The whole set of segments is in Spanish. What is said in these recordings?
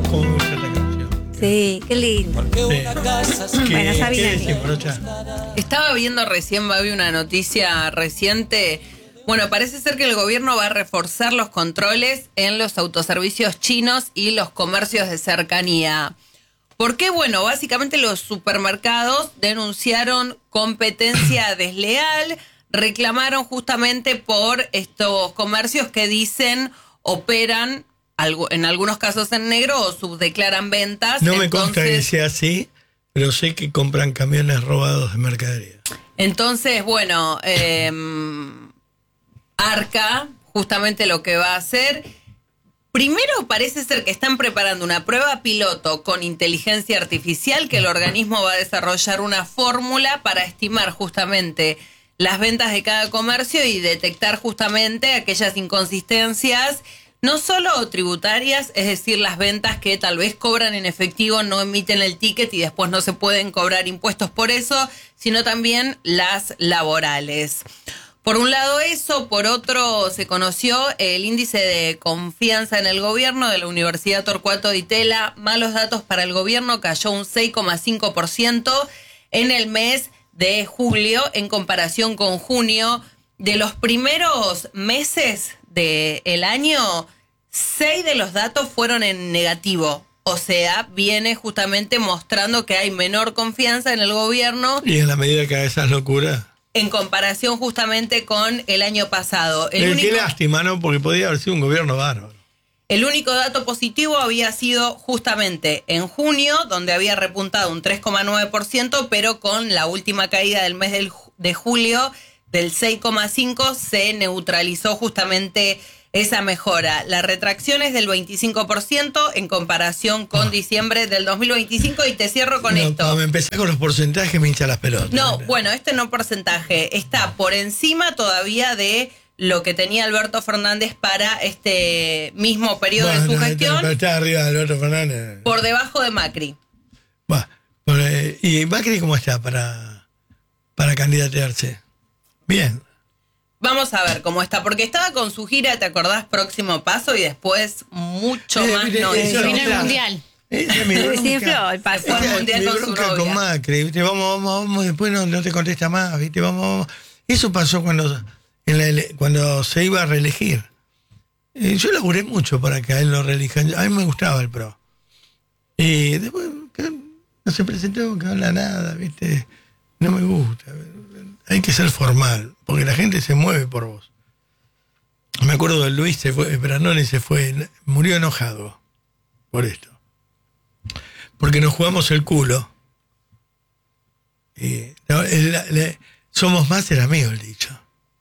cómo me gusta esta canción. Sí, qué lindo. Sí. Bueno, Sabina. ¿Qué decimos, Rocha? Estaba viendo recién, Babi, una noticia reciente. Bueno, parece ser que el gobierno va a reforzar los controles en los autoservicios chinos y los comercios de cercanía. ¿Por qué? Bueno, básicamente los supermercados denunciaron competencia desleal, reclamaron justamente por estos comercios que dicen operan en algunos casos en negro o subdeclaran ventas. No me consta que sea así, pero sé que compran camiones robados de mercadería. Entonces, bueno, Arca justamente lo que va a hacer, primero parece ser que están preparando una prueba piloto con inteligencia artificial, que el organismo va a desarrollar una fórmula para estimar justamente las ventas de cada comercio y detectar justamente aquellas inconsistencias, no solo tributarias, es decir, las ventas que tal vez cobran en efectivo, no emiten el ticket y después no se pueden cobrar impuestos por eso, sino también las laborales. Por un lado eso, por otro se conoció el índice de confianza en el gobierno de la Universidad Torcuato Di Tella. Malos datos para el gobierno, cayó un 6,5% en el mes de julio en comparación con junio. De los primeros meses del año, 6 de los datos fueron en negativo. O sea, viene justamente mostrando que hay menor confianza en el gobierno. Y en la medida que haga esas locuras. En comparación justamente con el año pasado. Qué lástima, ¿no? Porque podía haber sido un gobierno bárbaro. El único dato positivo había sido justamente en junio, donde había repuntado un 3,9%, pero con la última caída del mes de julio del 6,5% se neutralizó justamente esa mejora. La retracción es del 25% en comparación con diciembre del 2025 y te cierro con esto. Cuando me empecé con los porcentajes me hincha las pelotas. No, bueno, este no porcentaje, está por encima todavía de lo que tenía Alberto Fernández para este mismo periodo de su gestión. Pero está arriba de Alberto Fernández. Por debajo de Macri. ¿Y Macri cómo está para candidatearse? Bien. Vamos a ver cómo está, porque estaba con su gira, ¿te acordás? Próximo Paso, y después mucho más no hizo. Vino el Mundial. Se infló el Paso. Fue al Mundial con su novia. Con Macri, ¿viste? Vamos, después no te contesta más, ¿viste? Vamos. Eso pasó cuando se iba a reelegir. Yo laburé mucho para que a él lo reelijan. A mí me gustaba el PRO. Y después no se presentó, que habla nada, ¿viste? No me gusta. Hay que ser formal, porque la gente se mueve por vos. Me acuerdo de Luis Branoni murió enojado por esto. Porque nos jugamos el culo. Y somos más era mío el dicho.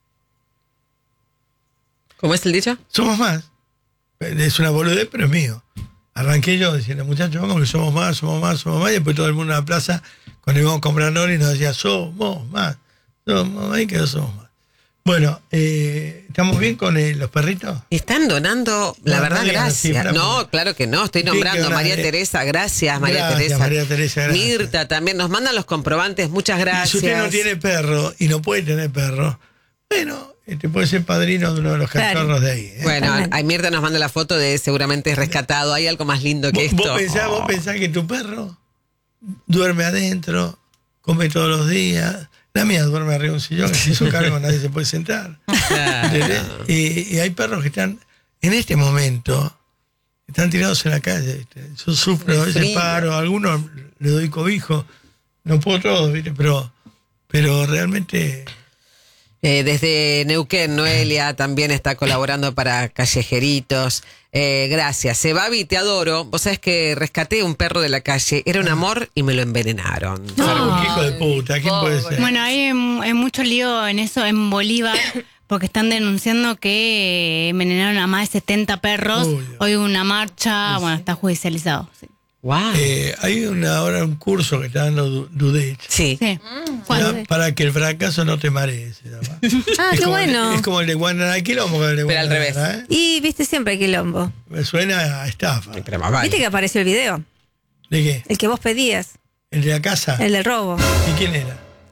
¿Cómo es el dicho? Somos más. Es una boludez, pero es mío. Arranqué yo diciendo, muchachos, vamos que somos más. Y después todo el mundo en la plaza, cuando íbamos con Branoni, nos decía, somos más. Ahí quedó, somos más. Bueno, ¿estamos bien con los perritos? Están donando, la verdad, gracias. No, claro que no, estoy nombrando a María Teresa, gracias María Teresa. María Teresa, gracias. Mirta también, nos mandan los comprobantes, muchas gracias. Si usted no tiene perro y no puede tener perro, bueno, puede ser padrino de uno de los cachorros de ahí. Bueno, ahí Mirta nos manda la foto de seguramente rescatado, hay algo más lindo que esto. ¿Vos pensás que tu perro duerme adentro, come todos los días? La mía duerme arriba de un sillón, que se hizo cargo, nadie se puede sentar. Claro. Y hay perros que están, en este momento, están tirados en la calle. ¿Viste? Yo sufro a veces paro, a algunos le doy cobijo, no puedo todos, ¿viste? Pero realmente... Desde Neuquén, Noelia también está colaborando para Callejeritos. Gracias. Babi, te adoro. Vos sabés que rescaté un perro de la calle. Era un amor y me lo envenenaron. No. Hijo de puta, ¿quién puede ser? Bueno, hay mucho lío en eso en Bolívar, porque están denunciando que envenenaron a más de 70 perros. Hoy hubo una marcha, está judicializado. Sí. Wow. Hay ahora un curso que está dando Dudech. Sí. Para que el fracaso no te marees. Qué bueno. Es como el de Guananá, hay quilombo con el de Guananá. Pero al revés. Y viste siempre hay quilombo. Me suena a estafa. Viste que apareció el video. ¿De qué? El que vos pedías. ¿El de la casa? El del robo. ¿Y quién era?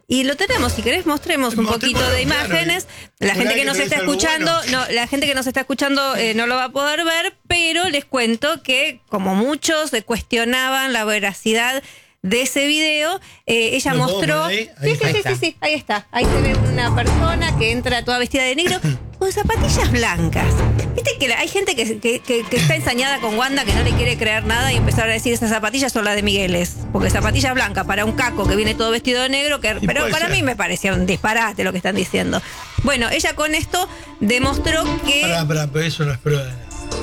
Y lo tenemos, si querés mostremos un poquito de imágenes. La gente que nos está escuchando, la gente que nos está escuchando no lo va a poder ver, pero les cuento que como muchos cuestionaban la veracidad de ese video, ella mostró... Ahí Sí, ahí está. Ahí se ve una persona que entra toda vestida de negro con zapatillas blancas. Viste que hay gente que está ensañada con Wanda, que no le quiere creer nada y empezar a decir esas zapatillas son las de Migueles. Porque zapatillas blancas para un caco que viene todo vestido de negro, pero para mí me parecía un disparate lo que están diciendo. Bueno, ella con esto demostró que... pero eso no es prueba de nada.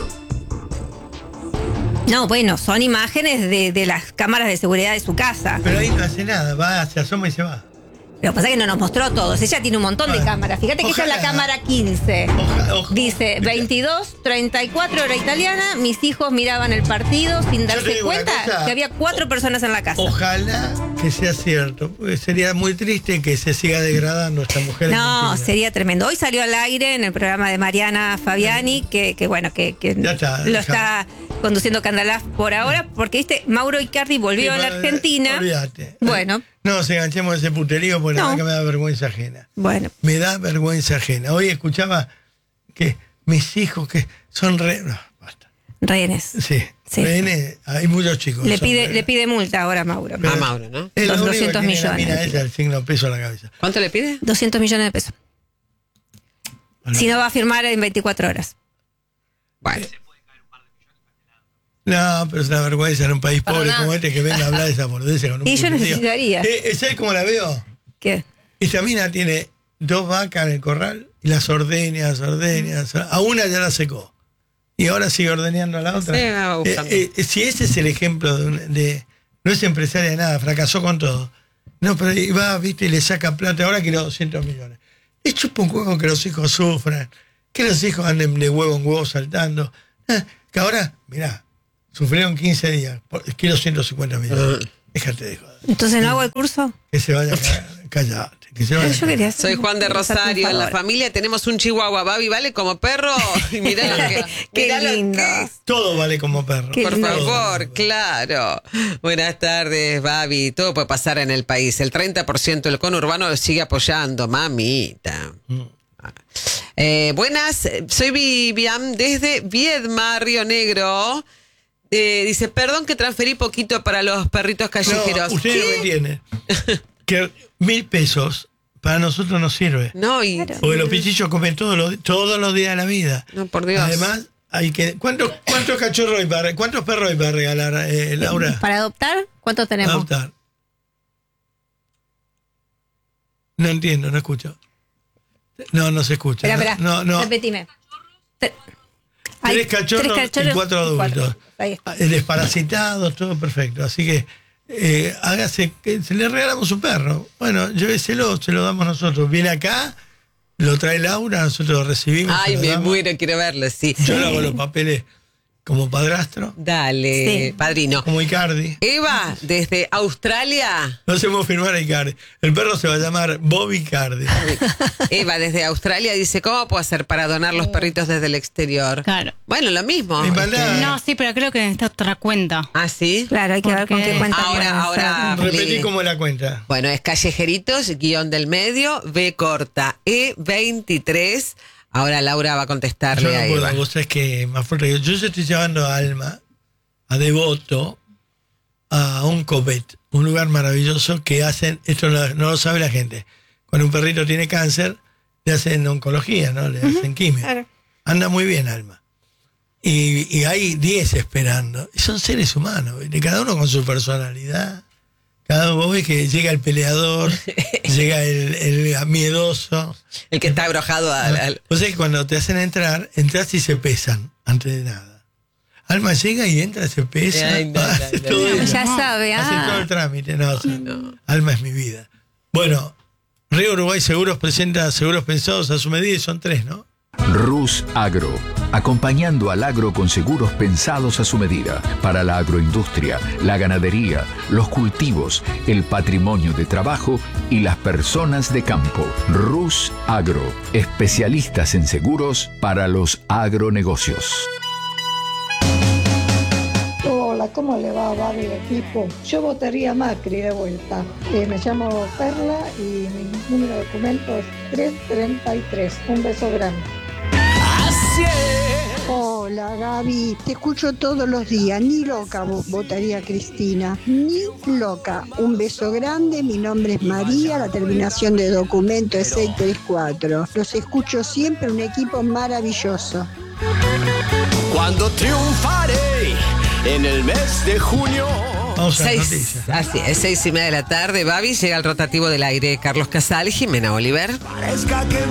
No, bueno, son imágenes de las cámaras de seguridad de su casa. Pero ahí no hace nada, se asoma y se va. Lo que pasa es que no nos mostró todos. Ella tiene un montón de cámaras. Fíjate que esta es la cámara 15. Dice 22:34 hora italiana. Mis hijos miraban el partido sin darse cuenta que había 4 personas en la casa. Ojalá que sea cierto, porque sería muy triste que se siga degradando esta mujer. No, sería tremendo. Hoy salió al aire en el programa de Mariana Fabiani, que lo está conduciendo Candalaf por ahora, porque viste, Mauro Icardi volvió a la Argentina. Olvídate. Bueno. No nos enganchemos de ese puterío, porque la verdad que me da vergüenza ajena. Bueno. Me da vergüenza ajena. Hoy escuchaba que mis hijos que son no, basta. Rehenes. Sí. Rehenes, hay muchos chicos. Le pide multa ahora a Mauro. A Mauro, ¿no? Los 200 millones. Mira, es el signo peso a la cabeza. ¿Cuánto le pide? 200 millones de pesos. Bueno. Si no va a firmar en 24 horas. Bueno. No, pero es una vergüenza en un país pobre nada. como este que venga a hablar de esa boludez con un Y yo puterío. necesitaría. ¿Sabes cómo la veo? ¿Qué? Esta mina tiene 2 vacas en el corral y las ordeña. A una ya la secó. Y ahora sigue ordeñando a la otra. Sí, va buscando. Si ese es el ejemplo no es empresaria de nada, fracasó con todo. No, pero y va, viste, y le saca plata, ahora quiere 200 millones. Es chupa un huevo que los hijos sufran, que los hijos anden de huevo en huevo saltando. Que ahora, mirá, sufrieron 15 días, quiero 150 millones. Déjate de joder. Entonces no hago el curso. Que se vaya, callate. Que se vaya. Yo quería hacer- Soy Juan de Rosario. En la familia tenemos un chihuahua. Babi, ¿vale como perro? Y mirá lo que... Qué mirá lo lindo. que es. Todo vale como perro. Qué Por lindo. favor, claro. Buenas tardes, Babi. Todo puede pasar en el país. El 30% del conurbano lo sigue apoyando, mamita. Buenas, soy Vivian desde Viedma, Río Negro. Dice, perdón que transferí poquito para los perritos callejeros. No, usted no me entiende. Que 1.000 pesos para nosotros no sirve. No, y... Claro. Porque los pichillos comen todos los días de la vida. No, por Dios. Además, hay que. ¿Cuántos cachorros hay cuántos perros hay para regalar, Laura? ¿Para adoptar? ¿Cuántos tenemos? Adoptar. No entiendo, no escucho. No se escucha. Espera. No. Repetime. 3 cachorros y 4 adultos. Ahí está. Desparasitados, todo perfecto. Así que hágase, que se le regalamos un perro. Bueno, lléveselo, se lo damos nosotros. Viene acá, lo trae Laura, nosotros lo recibimos. Ay, se lo me damos. muero, quiero verlo, sí. Yo le hago los papeles como padrastro, Dale, Sí. padrino. como Icardi. Eva, desde Australia. No hacemos firmar a Icardi. El perro se va a llamar Bobby Icardi. Eva, desde Australia, dice, ¿cómo puedo hacer para donar los perritos desde el exterior? Claro. Bueno, lo mismo. Y mandá- No, sí, pero creo que necesita otra cuenta. ¿Ah, sí? Claro, hay que ver con Porque qué cuenta. ahora- Repetí como es la cuenta. Bueno, es Callejeritos, guión del medio, B corta, E23. Ahora Laura va a contestarle Yo no a puedo, Eva. vos sabés que más fuerte que yo estoy llevando a Alma, a Devoto, a un Covet, un lugar maravilloso que hacen, esto no lo sabe la gente, cuando un perrito tiene cáncer, le hacen oncología, ¿no? Le hacen quimio. Claro. Anda muy bien Alma. Y hay 10 esperando. Y son seres humanos, ¿viste? Cada uno con su personalidad. Cada uno, vos ves que llega el peleador, llega el miedoso. El que está abrojado al... O sea que cuando te hacen entrar, entras y se pesan antes de nada. Alma llega y entra, se pesa, Ay, no, hace no, todo no. eso. Ya sabe, Hace todo el trámite. No, Alma es mi vida. Bueno, Río Uruguay Seguros presenta seguros pensados a su medida y son 3, ¿no? Rus Agro, acompañando al agro con seguros pensados a su medida, para la agroindustria, la ganadería, los cultivos, el patrimonio de trabajo y las personas de campo. Rus Agro, especialistas en seguros para los agronegocios. Hola ¿cómo le va a dar el equipo? Yo votaría Macri de vuelta. Me llamo Perla y mi número de documento es 333. Un beso grande. Hola Gaby, te escucho todos los días, ni loca votaría Cristina, ni loca. Un beso grande, mi nombre es María, la terminación de documento es 634. Los escucho siempre, un equipo maravilloso. Cuando triunfaré en el mes de junio. Vamos a las noticias. Así es, 6:30 de la tarde, Babi, llega el rotativo del aire, Carlos Casal y Jimena Oliver. Parezca que